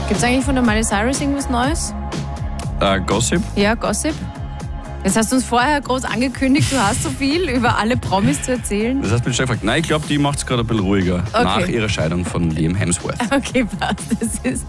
Gibt's eigentlich von der Miley Cyrus irgendwas Neues? Gossip? Ja, Gossip. Jetzt hast du uns vorher groß angekündigt, du hast so viel über alle Promis zu erzählen. Das hast du mich schon gefragt. Nein, ich glaube, die macht es gerade ein bisschen ruhiger. Okay. Nach ihrer Scheidung von Liam Hemsworth. Okay, passt. Es ist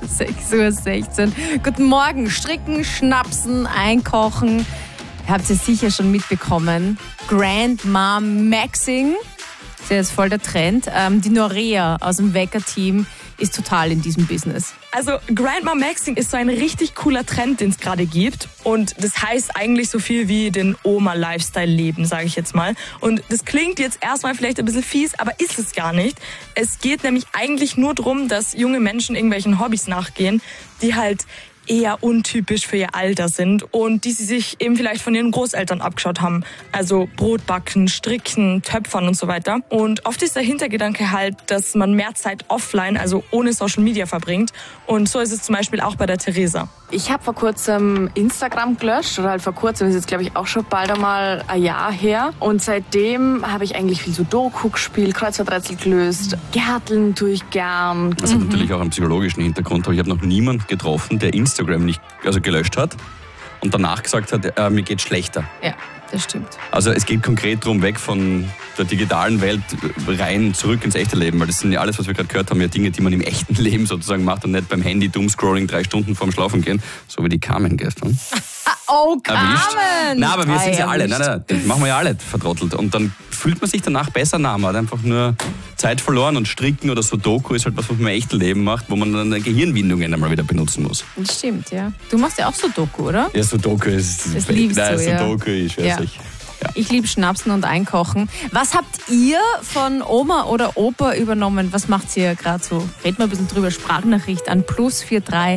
6:16 Uhr. Guten Morgen. Stricken, Schnapsen, Einkochen. Ihr habt es sicher schon mitbekommen. Grandma Maxing. Das ist ja jetzt voll der Trend. Die Norea aus dem Wecker-Team ist total in diesem Business. Also Grandma Maxing ist so ein richtig cooler Trend, den es gerade gibt. Und das heißt eigentlich so viel wie den Oma-Lifestyle leben, sage ich jetzt mal. Und das klingt jetzt erstmal vielleicht ein bisschen fies, aber ist es gar nicht. Es geht nämlich eigentlich nur darum, dass junge Menschen irgendwelchen Hobbys nachgehen, die halt eher untypisch für ihr Alter sind und die sie sich eben vielleicht von ihren Großeltern abgeschaut haben. Also Brot backen, stricken, töpfern und so weiter. Und oft ist der Hintergedanke halt, dass man mehr Zeit offline, also ohne Social Media verbringt. Und so ist es zum Beispiel auch bei der Theresa. Ich habe vor kurzem Instagram gelöscht, oder halt vor kurzem, ist jetzt glaube ich auch schon bald einmal ein Jahr her. Und seitdem habe ich eigentlich viel Sudoku gespielt, Kreuzworträtsel gelöst, Gärteln tue ich gern. Das hat natürlich auch einen psychologischen Hintergrund, aber ich habe noch niemanden getroffen, der Instagram nicht gelöscht hat und danach gesagt hat, mir geht's schlechter. Ja, das stimmt. Also es geht konkret darum, weg von der digitalen Welt rein zurück ins echte Leben, weil das sind ja alles, was wir gerade gehört haben, ja Dinge, die man im echten Leben sozusagen macht und nicht beim Handy Doomscrolling 3 Stunden vorm Schlafen gehen, so wie die Carmen gestern. Oh, Carmen! Nein, aber wir sind ja alle. erwischt. Nein, das machen wir ja alle vertrottelt. Und dann fühlt man sich danach besser nach. Man hat einfach nur Zeit verloren und Stricken oder Sudoku ist halt was man im echten Leben macht, wo man dann Gehirnwindungen einmal wieder benutzen muss. Das stimmt, ja. Du machst ja auch Sudoku, oder? Ja, Sudoku ist... Das liebst du, ja. Sudoku, ich weiß nicht. Ja. Ich liebe Schnapsen und Einkochen. Was habt ihr von Oma oder Opa übernommen? Was macht ihr gerade so? Reden wir ein bisschen drüber. Sprachnachricht an +43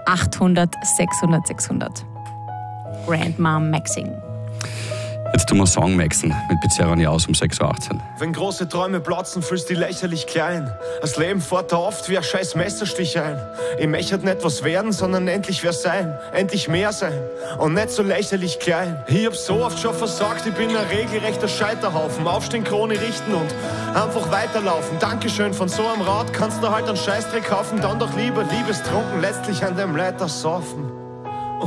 800 600 600. Grandma Maxing. Jetzt tun wir Song maxen mit Pizzeria Niaus um 6:18 Uhr. Wenn große Träume platzen, fühlst du dich lächerlich klein. Das Leben fährt da oft wie ein scheiß Messerstich ein. Ich möchte nicht was werden, sondern endlich wer sein. Endlich mehr sein und nicht so lächerlich klein. Ich hab so oft schon versagt, ich bin ein regelrechter Scheiterhaufen. Aufstehen, Krone richten und einfach weiterlaufen. Dankeschön, von so einem Rad kannst du halt einen Scheißdreck kaufen. Dann doch lieber liebestrunken, letztlich an dem Leiter saufen.